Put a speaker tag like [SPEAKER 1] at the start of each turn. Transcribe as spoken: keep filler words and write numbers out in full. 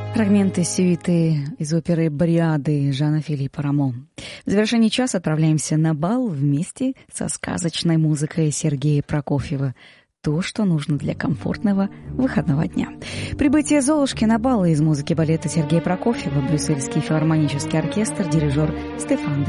[SPEAKER 1] Фрагменты сюиты из оперы «Бариады» Жана Филиппа Рамо. В завершении часа отправляемся на бал вместе со сказочной музыкой Сергея Прокофьева. То, что нужно для комфортного выходного дня. Прибытие Золушки на бал из музыки балета Сергея Прокофьева, Брюссельский филармонический оркестр, дирижер Стефан